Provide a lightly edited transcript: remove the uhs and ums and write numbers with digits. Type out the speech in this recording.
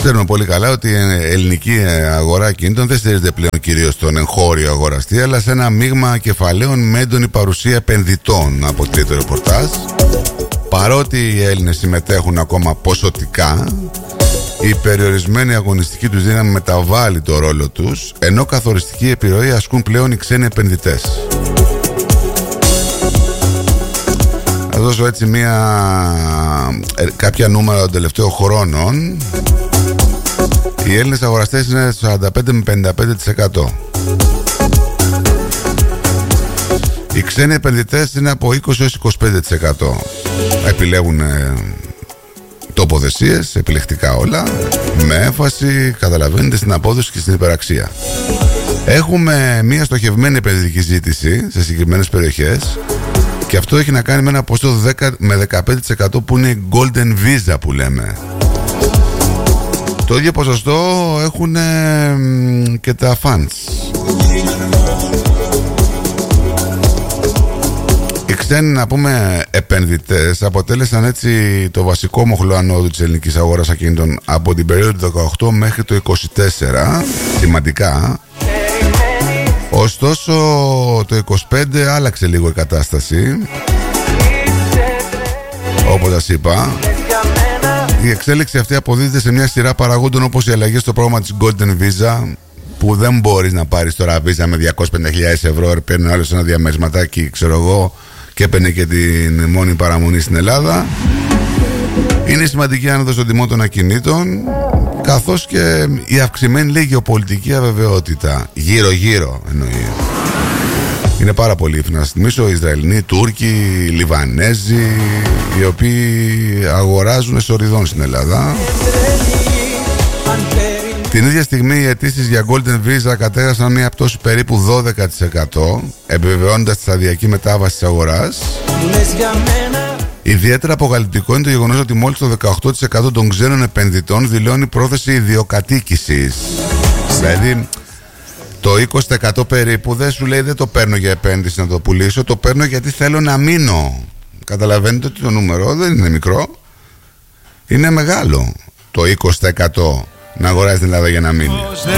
Ξέρουμε πολύ καλά ότι η ελληνική αγορά κινήτων δεν στηρίζεται πλέον κυρίως στον εγχώριο αγοραστή, αλλά σε ένα μείγμα κεφαλαίων με έντονη παρουσία επενδυτών, αποκλείει το ρεπορτάζ. Παρότι οι Έλληνες συμμετέχουν ακόμα ποσοτικά, η περιορισμένη αγωνιστική τους δύναμη μεταβάλλει το ρόλο τους, ενώ καθοριστική επιρροή ασκούν πλέον οι ξένοι επενδυτές. Θα δώσω έτσι κάποια νούμερα των τελευταίων χρόνων. Οι Έλληνες αγοραστές είναι 45 με 55%. Οι ξένοι επενδυτές είναι από 20 έως 25%. Επιλέγουν τοποθεσίες, επιλεκτικά όλα, με έμφαση, καταλαβαίνετε, στην απόδοση και στην υπεραξία. Έχουμε μια στοχευμένη επενδυτική ζήτηση σε συγκεκριμένες περιοχές, και αυτό έχει να κάνει με ένα ποσοστό 10 με 15% που είναι η Golden Visa που λέμε. Το ίδιο ποσοστό έχουν και τα funds. Οι ξένοι, να πούμε, επενδυτές αποτέλεσαν έτσι το βασικό μοχλό ανόδου της ελληνικής αγοράς ακινήτων από την περίοδο του 18 μέχρι το 24, σημαντικά. Ωστόσο το 25 άλλαξε λίγο η κατάσταση, όπως σας είπα. Η εξέλιξη αυτή αποδίδεται σε μια σειρά παραγόντων, όπως η αλλαγή στο πρόγραμμα της Golden Visa, που δεν μπορείς να πάρεις τώρα βίζα με 250.000 ευρώ, παίρνει άλλο ένα διαμεσματάκι, ξέρω εγώ, και έπαιρνε και την μόνη παραμονή στην Ελλάδα. Είναι σημαντική άνοδος των τιμών των ακινήτων, καθώς και η αυξημένη, λέει, γεωπολιτική αβεβαιότητα γύρω-γύρω εννοεί. Είναι πάρα πολύ, να σας θυμίσω, Ισραηλινοί, Τούρκοι, Λιβανέζοι, οι οποίοι αγοράζουν εσωριδών στην Ελλάδα. Την ίδια στιγμή οι αιτήσεις για Golden Visa κατέγραψαν μια πτώση περίπου 12%, επιβεβαιώνοντας τη σταδιακή μετάβαση της αγοράς. Ιδιαίτερα αποκαλυπτικό είναι το γεγονός ότι μόλις το 18% των ξένων επενδυτών δηλώνει πρόθεση ιδιοκατοίκησης. Δηλαδή το 20% περίπου δεν σου λέει δεν το παίρνω για επένδυση να το πουλήσω, το παίρνω γιατί θέλω να μείνω. Καταλαβαίνετε ότι το νούμερο δεν είναι μικρό, είναι μεγάλο το 20% να αγοράζει την Ελλάδα για να μείνει.